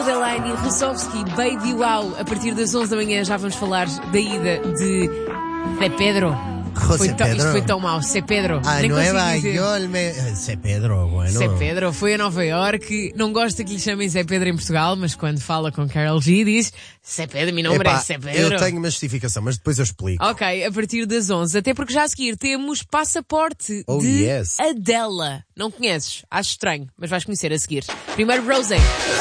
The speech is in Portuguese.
Adelaide Rossovski, Baby Wow. A partir das 11 da manhã já vamos falar da ida de Zé Pedro. José Pedro. Isto foi tão mau. Zé Pedro. A Nem Nueva consigo dizer. York. Zé Pedro, bueno. Zé Pedro foi a Nova Iorque. Não gosta que lhe chamem Zé Pedro em Portugal, mas quando fala com Karol G diz Zé Pedro, meu nome é Zé Pedro. Eu tenho uma justificação, mas depois eu explico. Ok, a partir das 11. Até porque já a seguir temos Passaporte de yes. Adela. Não conheces? Acho estranho, mas vais conhecer a seguir. Primeiro Rosé.